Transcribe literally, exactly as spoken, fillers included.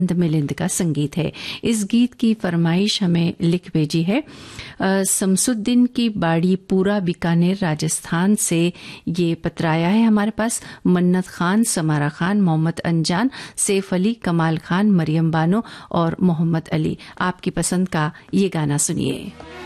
मिलिंद का संगीत है। इस गीत की फरमाइश हमें लिख भेजी है शमसुद्दीन की बाड़ी, पूरा बीकानेर, राजस्थान से ये पत्राया है हमारे पास। मन्नत खान, समारा खान, मोहम्मद अनजान, सैफ अली, कमाल खान, मरियम बानो और मोहम्मद अली, आपकी पसंद का ये गाना सुनिए।